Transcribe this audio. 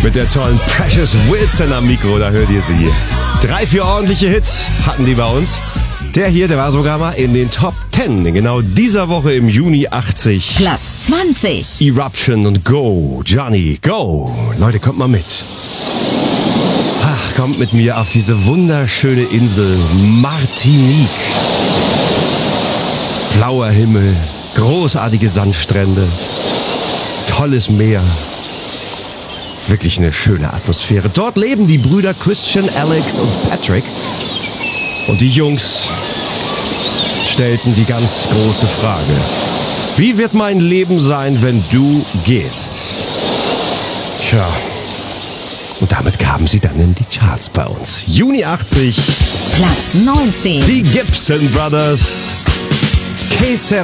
Mit der tollen Precious Wilson am Mikro, da hört ihr sie. 3, 4 ordentliche Hits hatten die bei uns. Der hier, der war sogar mal in den Top 10 in genau dieser Woche im Juni 80. Platz 20. Eruption und Go, Johnny, Go. Leute, kommt mal mit. Ach, kommt mit mir auf diese wunderschöne Insel Martinique. Blauer Himmel, großartige Sandstrände, tolles Meer. Wirklich eine schöne Atmosphäre. Dort leben die Brüder Christian, Alex und Patrick. Und die Jungs stellten die ganz große Frage: Wie wird mein Leben sein, wenn du gehst? Tja, und damit kamen sie dann in die Charts bei uns. Juni 80. Platz 19. Die Gibson Brothers. Que